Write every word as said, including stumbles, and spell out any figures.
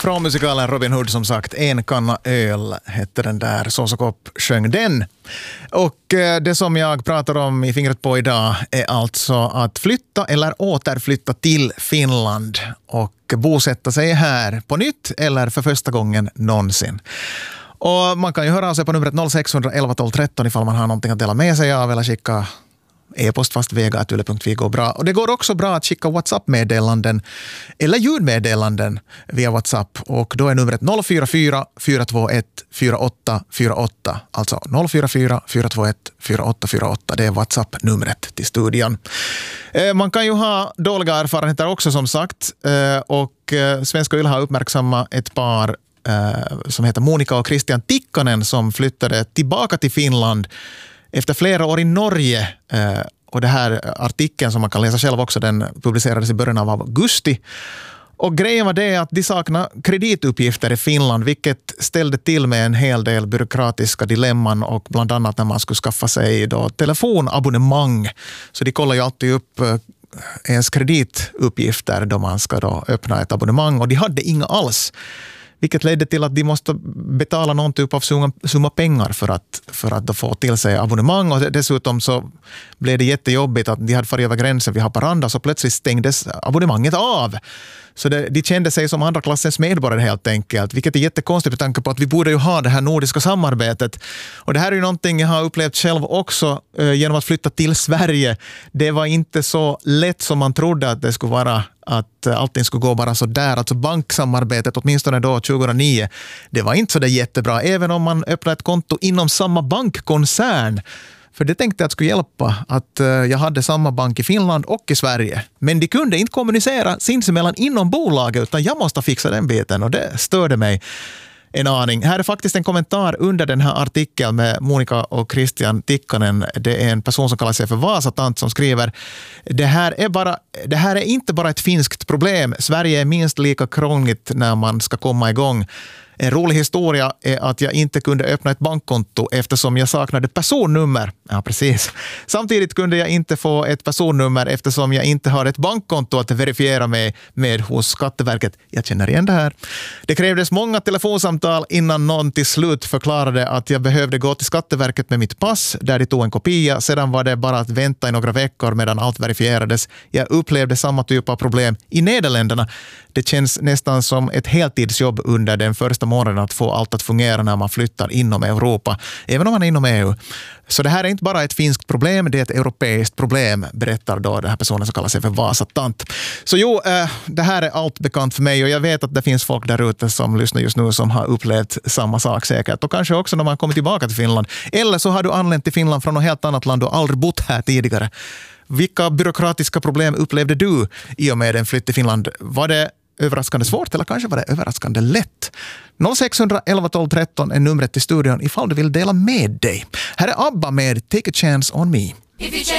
Från musikalen Robin Hood, som sagt, En kanna öl hette den där. Såsokop sjöng den. Och eh, det som jag pratar om i fingret på idag är alltså att flytta eller återflytta till Finland och bosätta sig här på nytt eller för första gången någonsin. Och man kan ju höra av sig på numret noll sex ett ett ett tolv tretton ifall man har någonting att dela med sig av eller skicka e-post fast vega at yle punkt fi går bra. Och det går också bra att skicka WhatsApp-meddelanden eller ljudmeddelanden via WhatsApp. Och då är numret noll fyra fyra fyra två ett fyra åtta fyra åtta. Alltså noll fyra fyra fyra två ett fyra åtta fyra åtta. Det är WhatsApp-numret till studion. Man kan ju ha dåliga erfarenheter också, som sagt. Och Svenska Yle har uppmärksammat ett par som heter Monika och Christian Tikkanen som flyttade tillbaka till Finland efter flera år i Norge. Och det här artikeln som man kan läsa själv också, den publicerades i början av augusti. Och grejen var det att de saknar kredituppgifter i Finland, vilket ställde till med en hel del byråkratiska dilemman, och bland annat när man skulle skaffa sig då telefonabonnemang. Så de kollar ju alltid upp ens kredituppgifter då man ska då öppna ett abonnemang, och de hade inga alls. Vilket ledde till att de måste betala någon typ av summa, summa pengar för att, för att då få till sig abonnemang. Och dessutom så blev det jättejobbigt att de hade farit över gränsen vid Haparanda, så plötsligt stängdes abonnemanget av. Så det, de kände sig som andra klassens medborgare helt enkelt, vilket är jättekonstigt med tanke på att vi borde ju ha det här nordiska samarbetet. Och det här är ju någonting jag har upplevt själv också eh, genom att flytta till Sverige. Det var inte så lätt som man trodde att det skulle vara, att allting skulle gå bara så där. Alltså banksamarbetet, åtminstone då tjugohundranio, det var inte så där jättebra, även om man öppnade ett konto inom samma bankkoncern. För det tänkte jag att skulle hjälpa att jag hade samma bank i Finland och i Sverige. Men de kunde inte kommunicera sinsemellan inom bolaget, utan jag måste fixa den biten, och det störde mig en aning. Här är faktiskt en kommentar under den här artikeln med Monika och Christian Tikkanen. Det är en person som kallar sig för Vasatant som skriver: det här är bara, det här är inte bara ett finskt problem. Sverige är minst lika krångligt när man ska komma igång. En rolig historia är att jag inte kunde öppna ett bankkonto eftersom jag saknade personnummer. Ja, precis. Samtidigt kunde jag inte få ett personnummer eftersom jag inte har ett bankkonto att verifiera mig med hos Skatteverket. Jag känner igen det här. Det krävdes många telefonsamtal innan någon till slut förklarade att jag behövde gå till Skatteverket med mitt pass, där de tog en kopia. Sedan var det bara att vänta i några veckor medan allt verifierades. Jag upplevde samma typ av problem i Nederländerna. Det känns nästan som ett heltidsjobb under den första månaden att få allt att fungera när man flyttar inom Europa, även om man är inom E U. Så det här är inte bara ett finskt problem, det är ett europeiskt problem, berättar då den här personen som kallar sig för Vasatant. Så jo, det här är allt bekant för mig, och jag vet att det finns folk där ute som lyssnar just nu som har upplevt samma sak säkert, och kanske också när man kommer tillbaka till Finland. Eller så har du anlänt till Finland från något helt annat land och aldrig bott här tidigare. Vilka byråkratiska problem upplevde du i och med en flytt till Finland? Var det överraskande svårt eller kanske var det överraskande lätt? noll sex ett ett tolv tretton är numret till studion ifall du vill dela med dig. Här är ABBA med Take a Chance on Me.